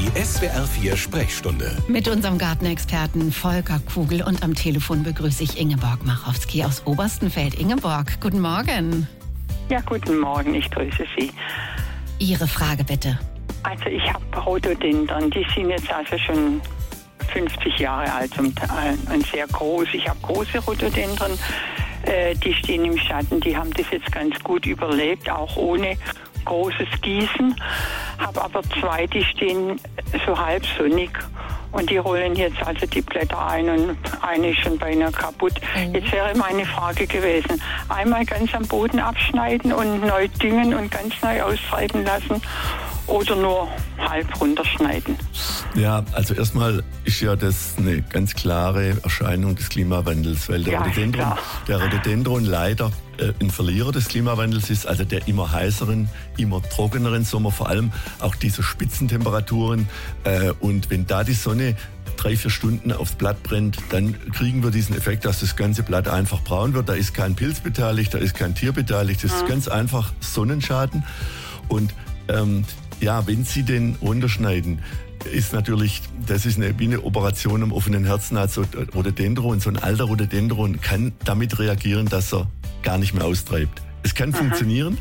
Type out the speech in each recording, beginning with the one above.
Die SWR4 Sprechstunde. Mit unserem Gartenexperten Volker Kugel und am Telefon begrüße ich Ingeborg Machowski aus Oberstenfeld. Ingeborg, guten Morgen. Ja, guten Morgen, ich grüße Sie. Ihre Frage bitte. Also ich habe Rhododendron, die sind jetzt also schon 50 Jahre alt zum Teil und sehr groß. Ich habe große Rhododendron, die stehen im Schatten, die haben das jetzt ganz gut überlebt, auch ohne großes Gießen. Habe aber zwei, die stehen so halb sonnig und die rollen jetzt also die Blätter ein und eine ist schon beinahe kaputt. Jetzt wäre meine Frage gewesen, einmal ganz am Boden abschneiden und neu düngen und ganz neu austreiben lassen oder nur halb runterschneiden? Ja, also erstmal ist ja das eine ganz klare Erscheinung des Klimawandels, weil der Rhododendron leider ein Verlierer des Klimawandels ist, also der immer heißeren, immer trockeneren Sommer, vor allem auch diese Spitzentemperaturen. Und wenn da die Sonne 3-4 Stunden aufs Blatt brennt, dann kriegen wir diesen Effekt, dass das ganze Blatt einfach braun wird. Da ist kein Pilz beteiligt, da ist kein Tier beteiligt. Das ist ganz einfach Sonnenschaden. Und wenn Sie den runterschneiden, ist natürlich, das ist wie eine Operation am offenen Herzen. Also Rhododendron, so ein alter Rhododendron kann damit reagieren, dass er gar nicht mehr austreibt. Es kann funktionieren.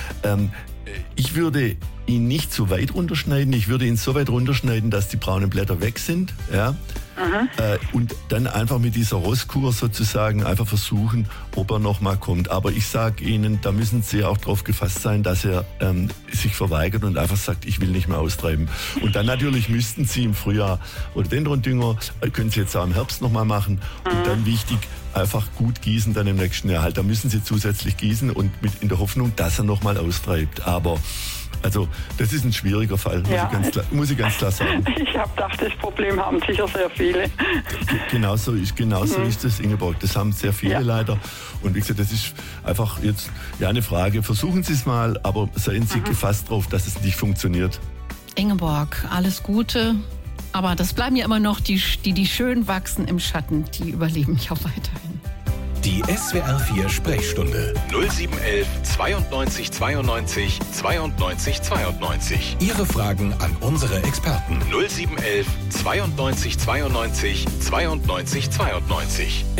Ich würde ihn nicht so weit runterschneiden. Ich würde ihn so weit runterschneiden, dass die braunen Blätter weg sind. Ja? Und dann einfach mit dieser Rosskur sozusagen einfach versuchen, ob er nochmal kommt. Aber ich sage Ihnen, da müssen Sie auch drauf gefasst sein, dass er sich verweigert und einfach sagt, ich will nicht mehr austreiben. Und dann natürlich müssten Sie im Frühjahr Rhododendron-Dünger, können Sie jetzt auch im Herbst nochmal machen. Und dann wichtig, einfach gut gießen dann im nächsten Jahr halt. Da müssen Sie zusätzlich gießen und in der Hoffnung, dass er nochmal austreibt. Aber also das ist ein schwieriger Fall, muss ich ganz klar sagen. Ich habe gedacht, das Problem haben sicher sehr viele. Genauso ist das, Ingeborg. Das haben sehr viele leider. Und wie gesagt, das ist einfach jetzt eine Frage. Versuchen Sie es mal, aber seien Sie gefasst drauf, dass es nicht funktioniert. Ingeborg, alles Gute. Aber das bleiben ja immer noch die schön wachsen im Schatten. Die überleben ja weiterhin. Die SWR4 Sprechstunde 0711 92 92 92 92. Ihre Fragen an unsere Experten 0711 92 92 92 92.